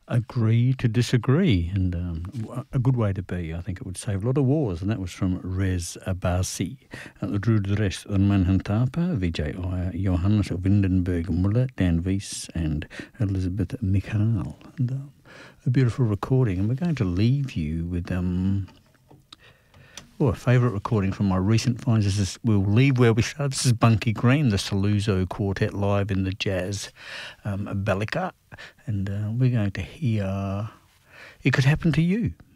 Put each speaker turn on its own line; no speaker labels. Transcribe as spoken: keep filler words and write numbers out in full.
agree to disagree, and um, a good way to be. I think it would save a lot of wars, and that was from Rez Abasi. Uh, the drew the rest of Manhan Tapa, Vijay Iyer, Johannes Windenberg Muller, Dan Weiss, and Elizabeth Mikhail. And um, a beautiful recording, and we're going to leave you with um, oh, a favourite recording from my recent finds. This is, we'll leave where we started. This is Bunky Green, the Saluzzo Quartet live in the Jazz um, Bellica. And uh, we're going to hear It Could Happen to You.